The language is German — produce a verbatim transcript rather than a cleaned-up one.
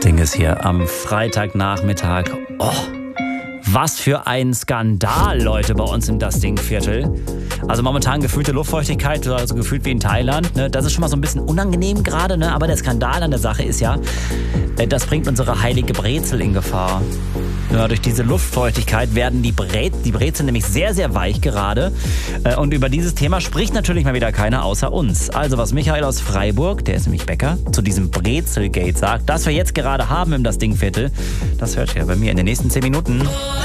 Ding ist hier am Freitagnachmittag. Oh, was für ein Skandal, Leute, bei uns im Das Ding-Viertel. Also momentan gefühlte Luftfeuchtigkeit, also gefühlt wie in Thailand. Ne? Das ist schon mal so ein bisschen unangenehm gerade, ne? Aber der Skandal an der Sache ist ja, das bringt unsere heilige Brezel in Gefahr. Ja, durch diese Luftfeuchtigkeit werden die, Bre die Brezeln nämlich sehr, sehr weich gerade. Und über dieses Thema spricht natürlich mal wieder keiner außer uns. Also was Michael aus Freiburg, der ist nämlich Bäcker, zu diesem Brezelgate sagt, das wir jetzt gerade haben im Das Ding-Viertel, das hört ihr bei mir in den nächsten zehn Minuten.